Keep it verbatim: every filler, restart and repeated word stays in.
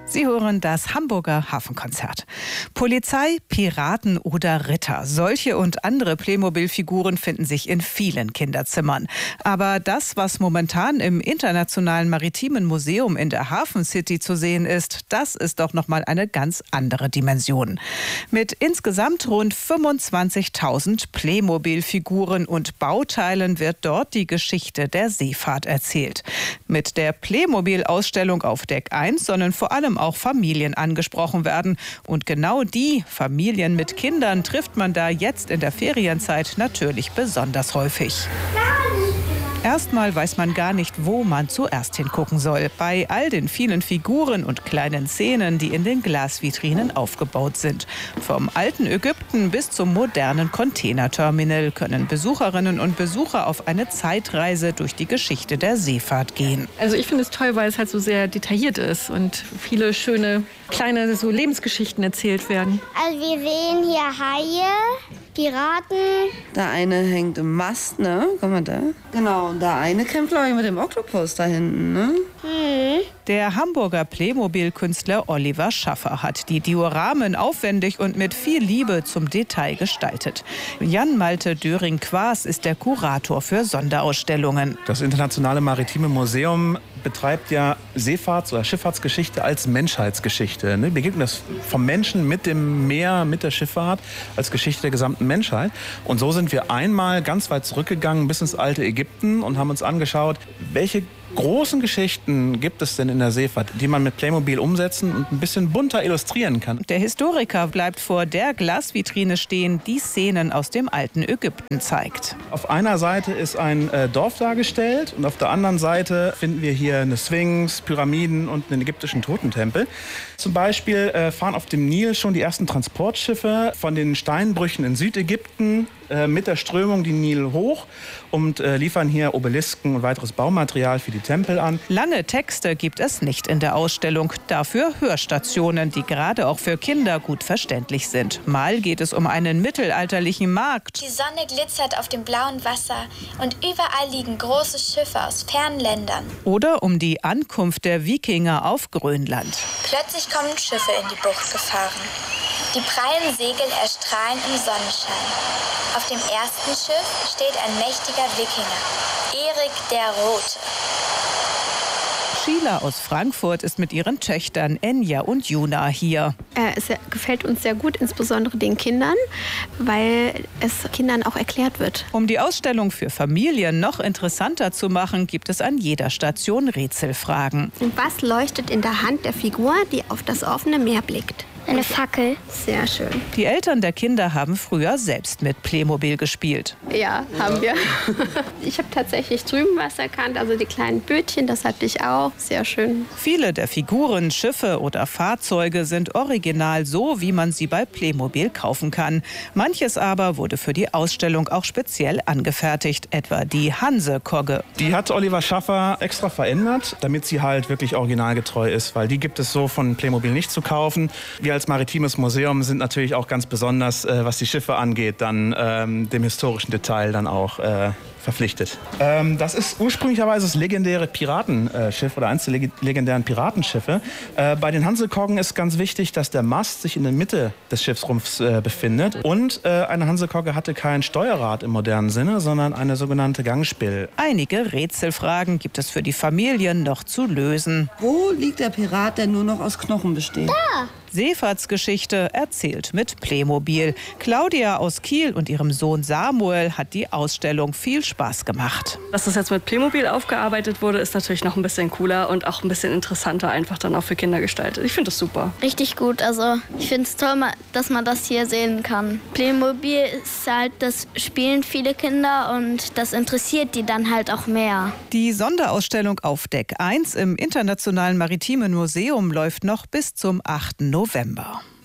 Sie hören das Hamburger Hafenkonzert. Polizei, Piraten oder Ritter. Solche und andere Playmobil-Figuren finden sich in vielen Kinderzimmern. Aber das, was momentan im Internationalen Maritimen Museum in der Hafen City zu sehen ist, das ist doch noch mal eine ganz andere Dimension. Mit insgesamt rund fünfundzwanzigtausend Playmobil-Figuren und Bauteilen wird dort die Geschichte der Seefahrt erzählt. Mit der Playmobil-Ausstellung auf Deck eins sollen vor allem auch Familien angesprochen werden. Und genau die Familien mit Kindern trifft man da jetzt in der Ferienzeit natürlich besonders häufig. Erstmal weiß man gar nicht, wo man zuerst hingucken soll. Bei all den vielen Figuren und kleinen Szenen, die in den Glasvitrinen aufgebaut sind. Vom alten Ägypten bis zum modernen Containerterminal können Besucherinnen und Besucher auf eine Zeitreise durch die Geschichte der Seefahrt gehen. Also ich finde es toll, weil es halt so sehr detailliert ist und viele schöne kleine so Lebensgeschichten erzählt werden. Also wir sehen hier Haie, Piraten. Der eine hängt im Mast, ne? Guck mal da. Genau, und der eine kämpft, glaube ich, mit dem Oktopus da hinten, ne? Hm. Der Hamburger Playmobil-Künstler Oliver Schaffer hat die Dioramen aufwendig und mit viel Liebe zum Detail gestaltet. Jan-Malte Döring-Quaas ist der Kurator für Sonderausstellungen. Das Internationale Maritime Museum betreibt ja Seefahrts- oder Schifffahrtsgeschichte als Menschheitsgeschichte. Wir begegnen das vom Menschen mit dem Meer, mit der Schifffahrt als Geschichte der gesamten Menschheit. Und so sind wir einmal ganz weit zurückgegangen bis ins alte Ägypten und haben uns angeschaut, welche großen Geschichten gibt es denn in der Seefahrt, die man mit Playmobil umsetzen und ein bisschen bunter illustrieren kann. Der Historiker bleibt vor der Glasvitrine stehen, die Szenen aus dem alten Ägypten zeigt. Auf einer Seite ist ein äh, Dorf dargestellt und auf der anderen Seite finden wir hier eine Sphinx, Pyramiden und einen ägyptischen Totentempel. Zum Beispiel äh, fahren auf dem Nil schon die ersten Transportschiffe von den Steinbrüchen in Südägypten äh, mit der Strömung die Nil hoch und äh, liefern hier Obelisken und weiteres Baumaterial für die Tempel an. Lange Texte gibt es nicht in der Ausstellung, dafür Hörstationen, die gerade auch für Kinder gut verständlich sind. Mal geht es um einen mittelalterlichen Markt. Die Sonne glitzert auf dem blauen Wasser und überall liegen große Schiffe aus fernen Ländern. Oder um die Ankunft der Wikinger auf Grönland. Plötzlich kommen Schiffe in die Bucht gefahren. Die prallen Segel erstrahlen im Sonnenschein. Auf dem ersten Schiff steht ein mächtiger Wikinger, Erik der Rote. Sheila aus Frankfurt ist mit ihren Töchtern Enja und Juna hier. Äh, es gefällt uns sehr gut, insbesondere den Kindern, weil es Kindern auch erklärt wird. Um die Ausstellung für Familien noch interessanter zu machen, gibt es an jeder Station Rätselfragen. Und was leuchtet in der Hand der Figur, die auf das offene Meer blickt? Eine Fackel. Sehr schön. Die Eltern der Kinder haben früher selbst mit Playmobil gespielt. Ja, haben wir. Ich habe tatsächlich drüben was erkannt, also die kleinen Bötchen, das hatte ich auch. Sehr schön. Viele der Figuren, Schiffe oder Fahrzeuge sind original so, wie man sie bei Playmobil kaufen kann. Manches aber wurde für die Ausstellung auch speziell angefertigt, etwa die Hanse-Kogge. Die hat Oliver Schaffer extra verändert, damit sie halt wirklich originalgetreu ist, weil die gibt es so von Playmobil nicht zu kaufen. Wir als Maritimes Museum sind natürlich auch ganz besonders, äh, was die Schiffe angeht, dann ähm, dem historischen Detail dann auch äh, verpflichtet. Ähm, das ist ursprünglicherweise das legendäre Piratenschiff oder eines der leg legendären Piratenschiffe. Äh, bei den Hansekoggen ist ganz wichtig, dass der Mast sich in der Mitte des Schiffsrumpfs äh, befindet. Und äh, eine Hansekogge hatte kein Steuerrad im modernen Sinne, sondern eine sogenannte Gangspill. Einige Rätselfragen gibt es für die Familien noch zu lösen. Wo liegt der Pirat, der nur noch aus Knochen besteht? Da! Seefahrtsgeschichte erzählt mit Playmobil. Claudia aus Kiel und ihrem Sohn Samuel hat die Ausstellung viel Spaß gemacht. Dass das jetzt mit Playmobil aufgearbeitet wurde, ist natürlich noch ein bisschen cooler und auch ein bisschen interessanter einfach dann auch für Kinder gestaltet. Ich finde das super. Richtig gut. Also ich finde es toll, dass man das hier sehen kann. Playmobil ist halt, das spielen viele Kinder und das interessiert die dann halt auch mehr. Die Sonderausstellung auf Deck eins im Internationalen Maritimen Museum läuft noch bis zum achten November.